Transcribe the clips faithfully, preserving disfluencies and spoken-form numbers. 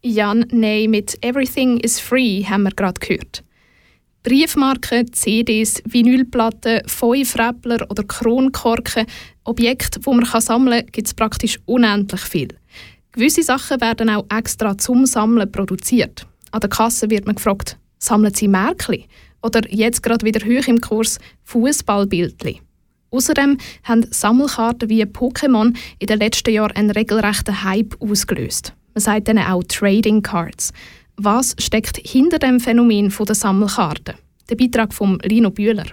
Jan Ney mit «Everything is free» haben wir gerade gehört. Briefmarken, C Ds, Vinylplatten, Feuerfräppler oder Kronkorken, Objekte, die man sammeln kann, gibt es praktisch unendlich viel. Gewisse Sachen werden auch extra zum Sammeln produziert. An der Kasse wird man gefragt, sammeln Sie Märkli? Oder jetzt gerade wieder hoch im Kurs Fußballbildli. Außerdem haben Sammelkarten wie Pokémon in den letzten Jahren einen regelrechten Hype ausgelöst. Man sagt ihnen auch Trading Cards. Was steckt hinter dem Phänomen der Sammelkarten? Der Beitrag von Lino Bühler.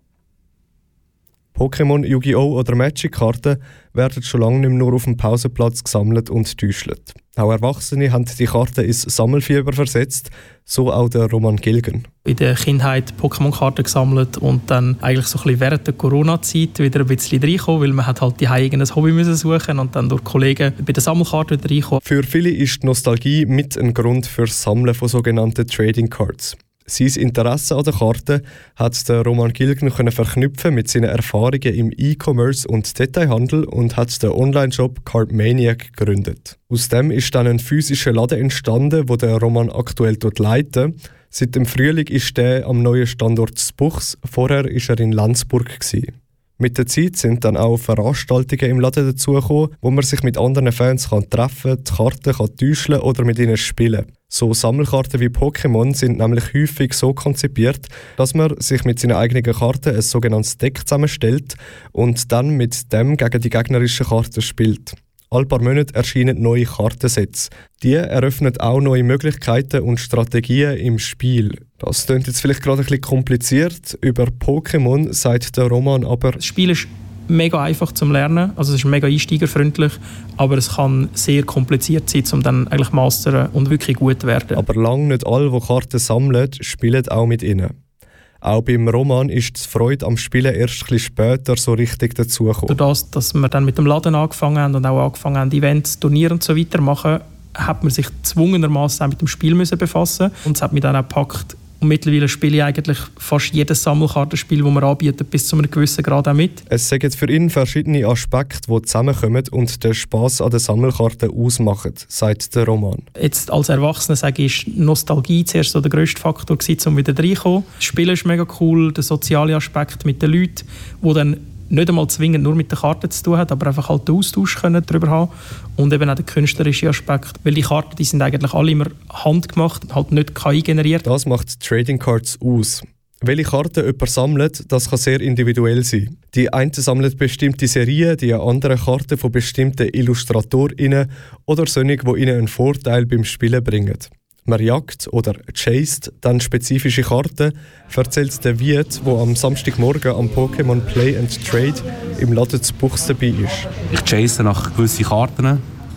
Pokémon, Yu-Gi-Oh! Oder Magic-Karten werden schon lange nicht mehr nur auf dem Pausenplatz gesammelt und getäuscht. Auch Erwachsene haben die Karten ins Sammelfieber versetzt, so auch der Roman Gilgen. In der Kindheit Pokémon-Karten gesammelt und dann eigentlich so ein bisschen während der Corona-Zeit wieder ein bisschen reinkommen, weil man hat halt die eigenes Hobby müssen suchen und dann durch Kollegen bei den Sammelkarten wieder reinkommen. Für viele ist die Nostalgie mit ein Grund für das Sammeln von sogenannten Trading Cards. Sein Interesse an der Karte hat der Roman Gilgen können verknüpfen mit seinen Erfahrungen im E-Commerce und Detailhandel und hat den Online-Shop Cardmaniac gegründet. Aus dem ist dann ein physischer Laden entstanden, wo der Roman aktuell dort leitet. Seit dem Frühling ist er am neuen Standort Spuchs, vorher war er in Lenzburg gewesen. Mit der Zeit sind dann auch Veranstaltungen im Laden dazugekommen, wo man sich mit anderen Fans kann treffen kann, die Karten kann täuschen oder mit ihnen spielen. So Sammelkarten wie Pokémon sind nämlich häufig so konzipiert, dass man sich mit seinen eigenen Karten ein sogenanntes Deck zusammenstellt und dann mit dem gegen die gegnerischen Karten spielt. Alle paar Monate erscheinen neue Kartensets. Die eröffnen auch neue Möglichkeiten und Strategien im Spiel. Das klingt jetzt vielleicht gerade ein bisschen kompliziert. Über Pokémon sagt der Roman aber... Das Spiel ist mega einfach zum Lernen, also es ist mega einsteigerfreundlich, aber es kann sehr kompliziert sein, um dann eigentlich mastern und wirklich gut zu werden. Aber lange nicht alle, die Karten sammeln, spielen auch mit ihnen. Auch beim Roman ist die Freude am Spielen erst ein bisschen später so richtig dazugekommen. Durch das, dass wir dann mit dem Laden angefangen haben und auch angefangen haben, Events, Turniere und so weiter zu machen, hat man sich gezwungenermaßen mit dem Spiel müssen befassen und es hat mich dann auch gepackt. Und mittlerweile spiele ich eigentlich fast jedes Sammelkartenspiel, das man anbietet, bis zu einem gewissen Grad auch mit. Es sind für ihn verschiedene Aspekte, die zusammenkommen und den Spass an den Sammelkarten ausmachen, sagt der Roman. Jetzt als Erwachsener sage ich, ist Nostalgie zuerst so der grösste Faktor gewesen, um wieder reinzukommen. Das Spielen ist mega cool, der soziale Aspekt mit den Leuten, die dann nicht einmal zwingend nur mit den Karten zu tun hat, aber einfach halt den Austausch können darüber haben und eben auch der künstlerische Aspekt, weil die Karten, die sind eigentlich alle immer handgemacht, halt nicht K I generiert. Das macht Trading Cards aus. Welche Karten jemand sammelt, das kann sehr individuell sein. Die einen sammeln bestimmte Serien, die andere Karten von bestimmten IllustratorInnen oder solche, die ihnen einen Vorteil beim Spielen bringen. Man jagt oder chased dann spezifische Karten, erzählt der Wiet, der am Samstagmorgen am Pokémon Play and Trade im Laden zu Buchs dabei ist. Ich chase nach gewissen Karten.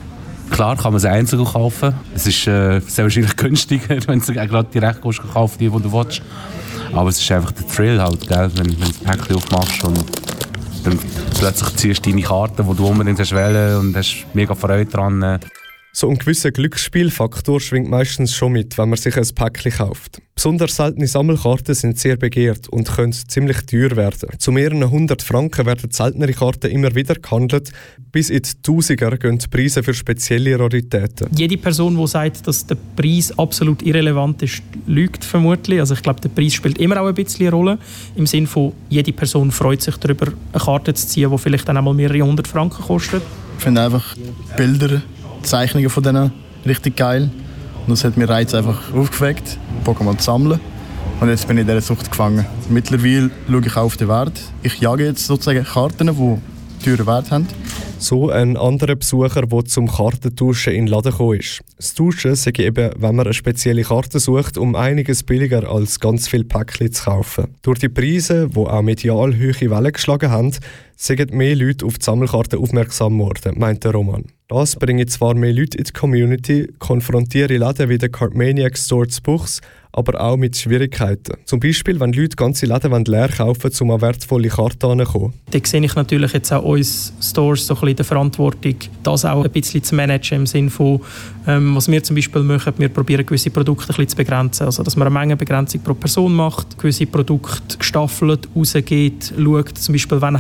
Klar kann man sie einzeln kaufen. Es ist äh, sehr wahrscheinlich günstiger, wenn du gerade direkt kaufen die, die du willst. Aber es ist einfach der Thrill halt, gell? Wenn, wenn du das Päckchen aufmachst und dann plötzlich ziehst du deine Karten, die du unbedingt hast wollen und hast mega Freude daran. So ein gewisser Glücksspielfaktor schwingt meistens schon mit, wenn man sich ein Päckchen kauft. Besonders seltene Sammelkarten sind sehr begehrt und können ziemlich teuer werden. Zu mehreren hundert Franken werden seltenere Karten immer wieder gehandelt. Bis in die Tausiger gehen die Preise für spezielle Raritäten. Jede Person, die sagt, dass der Preis absolut irrelevant ist, lügt vermutlich. Also ich glaube, der Preis spielt immer auch ein bisschen eine Rolle. Im Sinne von, jede Person freut sich darüber, eine Karte zu ziehen, die vielleicht dann einmal mehrere hundert Franken kostet. Ich finde einfach Bilder, Zeichnungen von denen richtig geil. Und das hat mir Reiz einfach aufgeweckt, Pokémon zu sammeln. Und jetzt bin ich in dieser Sucht gefangen. Mittlerweile schaue ich auch auf den Wert. Ich jage jetzt sozusagen Karten, die teuren Wert haben. So ein anderer Besucher, der zum Kartentauschen in den Laden gekommen ist. Das Tauschen sei eben, wenn man eine spezielle Karte sucht, um einiges billiger als ganz viele Päckchen zu kaufen. Durch die Preise, die auch medial hohe Wellen geschlagen haben, sind mehr Leute auf die Sammelkarten aufmerksam geworden, meint der Roman. Das bringt zwar mehr Leute in die Community, konfrontiere Läden wie der Cardmaniac Store zu Buchs, aber auch mit Schwierigkeiten. Zum Beispiel, wenn Leute ganze Läden leer kaufen, um an wertvolle Karten heranzukommen. Da sehe ich natürlich jetzt auch uns Stores so ein bisschen die Verantwortung, das auch ein bisschen zu managen, im Sinne von, ähm, was wir zum Beispiel machen, wir probieren gewisse Produkte ein bisschen zu begrenzen. Also, dass man eine Mengenbegrenzung pro Person macht, gewisse Produkte gestaffelt rausgeht, schaut, zum Beispiel, wann haben wir Events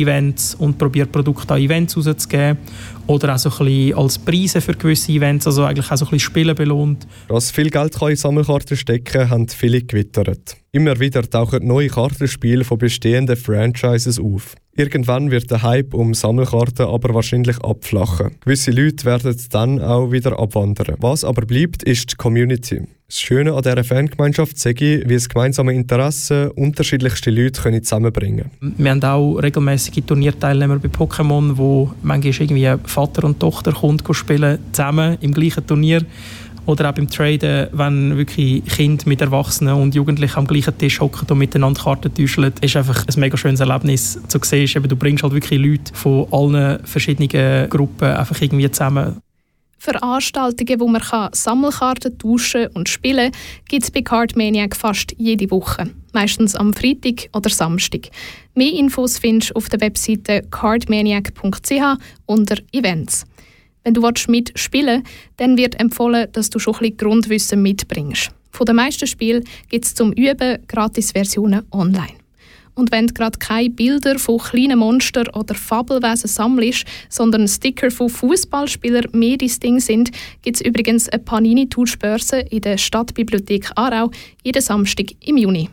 Events und probiert Produkte an Events rauszugeben. Oder auch so ein bisschen als Preise für gewisse Events, also eigentlich auch so ein bisschen Spielen belohnt. Dass viel Geld kann in Sammelkarten stecken, haben viele gewittert. Immer wieder tauchen neue Kartenspiele von bestehenden Franchises auf. Irgendwann wird der Hype um Sammelkarten aber wahrscheinlich abflachen. Gewisse Leute werden dann auch wieder abwandern. Was aber bleibt, ist die Community. Das Schöne an dieser Fangemeinschaft sei, wie es gemeinsame Interessen unterschiedlichste Leute können zusammenbringen können. Wir haben auch regelmäßige Turnierteilnehmer bei Pokémon, wo manchmal irgendwie Vater und Tochter kommt, spielen zusammen im gleichen Turnier. Oder auch beim Traden, wenn wirklich Kinder mit Erwachsenen und Jugendlichen am gleichen Tisch hocken und miteinander Karten täuschen, ist einfach ein mega schönes Erlebnis. So siehst, eben, du bringst halt wirklich Leute von allen verschiedenen Gruppen einfach irgendwie zusammen. Veranstaltungen, wo man Sammelkarten tauschen und spielen kann, gibt es bei Cardmaniac fast jede Woche. Meistens am Freitag oder Samstag. Mehr Infos findest du auf der Webseite cardmaniac punkt c h unter Events. Wenn du mitspielen willst, dann wird empfohlen, dass du schon ein bisschen Grundwissen mitbringst. Von den meisten Spielen gibt es zum Üben Gratis-Versionen online. Und wenn du gerade keine Bilder von kleinen Monstern oder Fabelwesen sammelst, sondern Sticker von Fußballspielern mehr dein Ding sind, gibt es übrigens eine Panini-Tauschbörse in der Stadtbibliothek Aarau jeden Samstag im Juni.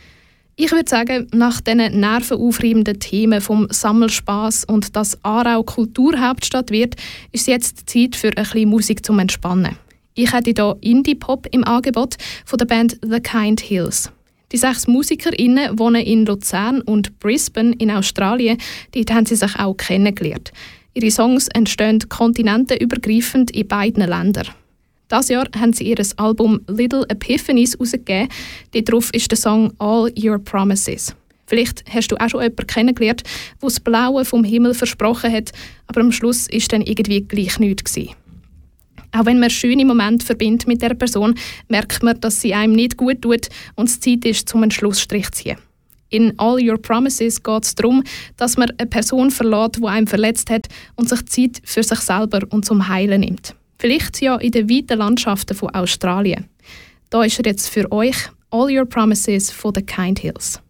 Ich würde sagen, nach diesen nervenaufreibenden Themen vom Sammelspass und dass Aarau Kulturhauptstadt wird, ist jetzt Zeit für ein bisschen Musik zum Entspannen. Ich hätte hier Indie-Pop im Angebot von der Band The Kind Hills. Die sechs MusikerInnen wohnen in Luzern und Brisbane in Australien. Dort haben sie sich auch kennengelernt. Ihre Songs entstehen kontinentenübergreifend in beiden Ländern. Dieses Jahr haben sie ihr Album Little Epiphanies herausgegeben. Darauf ist der Song All Your Promises. Vielleicht hast du auch schon jemanden kennengelernt, der das Blaue vom Himmel versprochen hat, aber am Schluss war dann irgendwie gleich nichts gewesen. Auch wenn man schöne Momente verbindet mit dieser Person, merkt man, dass sie einem nicht gut tut und es Zeit ist, um einen Schlussstrich zu ziehen. In All Your Promises geht es darum, dass man eine Person verlässt, die einen verletzt hat und sich Zeit für sich selber und zum Heilen nimmt. Vielleicht ja in den weiten Landschaften von Australien. Da ist er jetzt für euch All Your Promises von The Kind Hills.